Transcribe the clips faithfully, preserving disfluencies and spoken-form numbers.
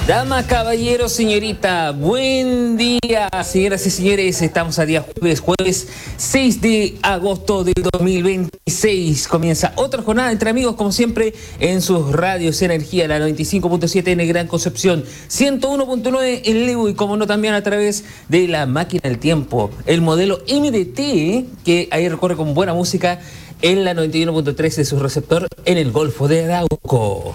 Damas, caballeros, señorita, buen día, señoras y señores. Estamos a día jueves, jueves seis de agosto del dos mil veintiséis. Comienza otra jornada entre amigos, como siempre, en sus radios Energía, la noventa y cinco punto siete en Gran Concepción, ciento uno punto nueve en Lebu y, como no, también a través de la máquina del tiempo, el modelo M D T, que ahí recorre con buena música en la noventa y uno punto tres de su receptor en el Golfo de Arauco.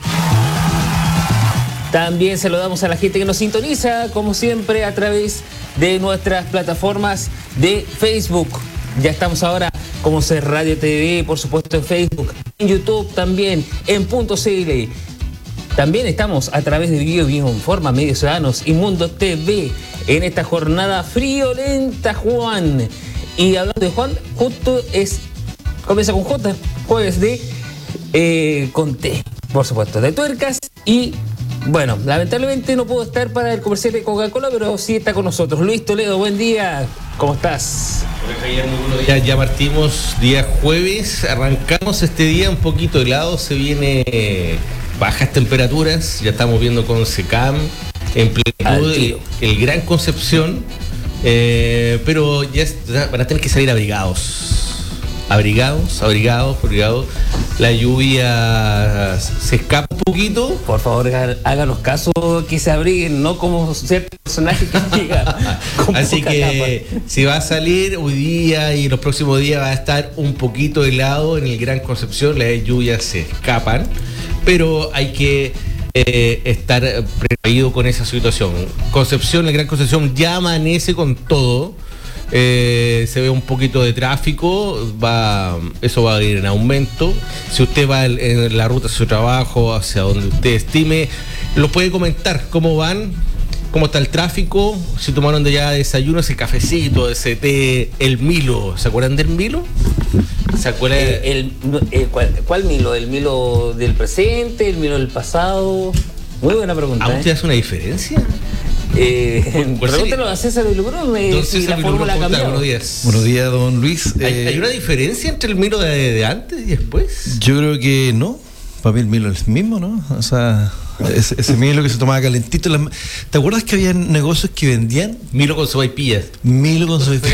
También saludamos a la gente que nos sintoniza, como siempre, a través de nuestras plataformas de Facebook. Ya estamos ahora como C Radio T V, por supuesto, en Facebook, en YouTube también, en Punto C L. También estamos a través de Bio Bioinforma, Medios Ciudadanos y Mundo T V en esta jornada friolenta, Juan. Y hablando de Juan, justo es, comienza con J, jueves de eh, con T, por supuesto, de tuercas. Y bueno, lamentablemente no puedo estar para el comercial de Coca-Cola, pero sí está con nosotros Luis Toledo. Buen día, ¿cómo estás? Hola, Javier, muy buenos días. Ya partimos día jueves, arrancamos este día un poquito helado, se viene bajas temperaturas, ya estamos viendo con SECAM en plenitud el, el Gran Concepción, eh, pero ya van a tener que salir abrigados. Abrigados, abrigados, abrigados. La lluvia se escapa un poquito. Por favor, háganos caso, que se abriguen, no como cierto personaje que llega con Así poca que capa. Si va a salir hoy día y los próximos días va a estar un poquito helado en el Gran Concepción. Las lluvias se escapan, pero hay que eh, estar precavido con esa situación. Concepción, el Gran Concepción ya amanece con todo. Eh, se ve un poquito de tráfico, va, eso va a ir en aumento. Si usted va en la ruta hacia su trabajo, hacia donde usted estime, lo puede comentar cómo van, cómo está el tráfico, si tomaron de ya desayuno, ese cafecito, ese té, el Milo. ¿Se acuerdan del Milo? ¿Se acuerdan? Eh, el, eh, ¿cuál, ¿Cuál Milo? ¿El Milo del presente? ¿El Milo del pasado? Muy buena pregunta. ¿A usted ¿eh? hace una diferencia? Eh, pregúntalo a César del Grupo, eh, Don si César la fórmula ha cambiado. Buenos días. Buenos días, don Luis. ¿Hay, eh, ¿Hay una diferencia entre el Milo de, de antes y después? Yo creo que no. Para mí el Milo es el mismo, ¿no? O sea, ese, ese Milo que se tomaba calentito. Las, ¿te acuerdas que había negocios que vendían Milo con sopaipillas. Milo con su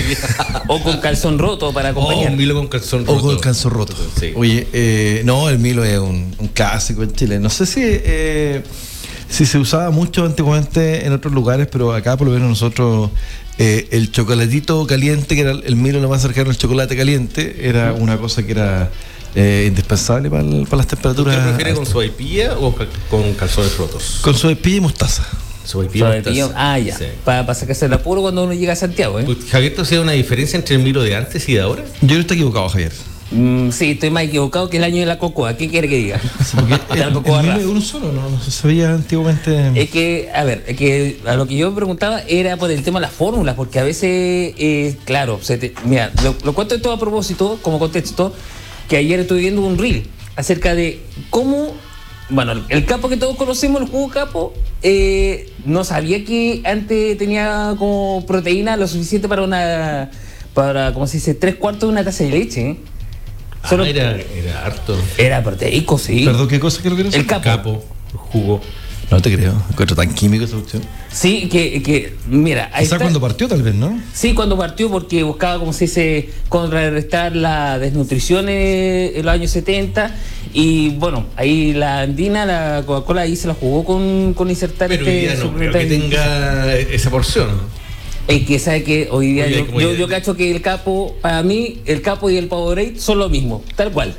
O con calzón roto para acompañar. O un Milo con calzón roto. O con calzón roto. Sí. Oye, eh, no, el Milo es un, un clásico en Chile. No sé si... Eh, Sí, se usaba mucho antiguamente en otros lugares, pero acá por lo menos nosotros eh, el chocolatito caliente, que era el Milo lo más cercano al chocolate caliente, era una cosa que era eh, indispensable para, el, para las temperaturas. ¿Usted prefiere con sopaipilla o ca- con calzones rotos? Con sopaipilla y mostaza. Sopaipilla y Sopaipilla, mostaza. ah, ya. Sí. Para pa sacarse el apuro cuando uno llega a Santiago, ¿eh? Pues, Javier, ¿tú hacías una diferencia entre el Milo de antes y de ahora? Yo creo que está equivocado, Javier. Mm, sí, estoy más equivocado que el año de la cocoa. ¿Qué quiere que diga? El, La el cocoa Milo Raf. es uno solo, ¿no? No se sabía antiguamente. Es que, a ver, es que a lo que yo me preguntaba era por el tema de las fórmulas, porque a veces, eh, claro, se te, mira, lo, lo cuento esto a propósito, como contexto, que ayer estuve viendo un reel acerca de cómo, bueno, el capo que todos conocemos, el jugo capo, eh, no sabía que antes tenía como proteína lo suficiente para una, para, ¿cómo se dice?, tres cuartos de una taza de leche, ¿eh? Solo- Ah, era, era harto. Era proteico, sí. ¿Perdón, qué cosa creo que era? El capo. Capo, jugo. No te creo. Encuentro tan químico esa opción. Sí, que, que mira, ahí Quizá está. cuando partió, tal vez, ¿no? Sí, cuando partió, porque buscaba, como se dice, contrarrestar la desnutrición en los años setenta. Y bueno, ahí la andina, la Coca-Cola, ahí se la jugó con, con insertar Pero hoy día este no creo suplemento. que tenga esa porción. Es que sabe que hoy día Hoy día yo, como yo, ya- yo cacho que el capo, para mí, el capo y el Powerade son lo mismo, tal cual.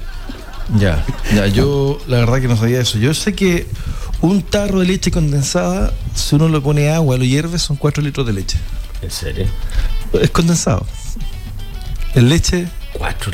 Ya, ya, yo la verdad que no sabía eso. Yo sé que un tarro de leche condensada, si uno le pone agua, lo hierve, son cuatro litros de leche. ¿En serio? Es condensado. En leche, Cuatro